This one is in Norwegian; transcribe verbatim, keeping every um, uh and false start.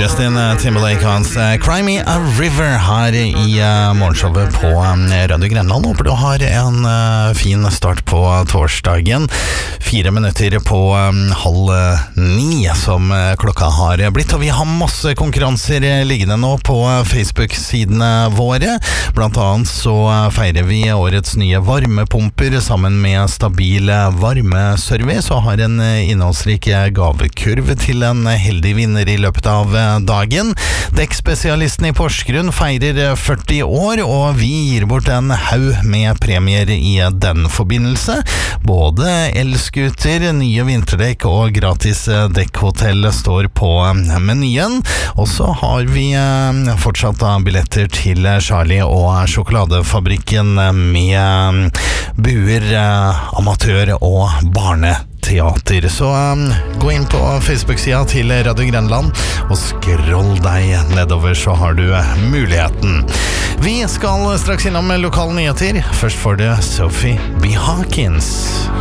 Justin Timberlake hans Cry Me a River her i uh, morgenshowet på um, Radio Grenland. Håper du har en uh, fin start på torsdagen. Fire minutter på um, halv ni som uh, klokka har blitt, og vi har masse konkurranser liggende nå på Facebook-sidene våre. Blant annet så feirer vi årets nye varmepumper sammen med Stabil Varmeservice, og har en innholdsrik gavekurv til en heldig vinner i løpet av dagen. Dekkspesialisten i Porsgrunn feirer førti år, og vi gir bort en haug med premier i den forbindelse. Både elskuter, nye vinterdekk og gratis dekkhotell står på menyen. Og så har vi fortsatt da billetter til Charlie og sjokoladefabrikken med buer, amatør og barneteater. Så um, gå inn på Facebook-sida til Radio Grenland og scroll deg nedover, så har du muligheten. Vi skal straks innom lokale nyheter. Først får du Sophie B. Hawkins.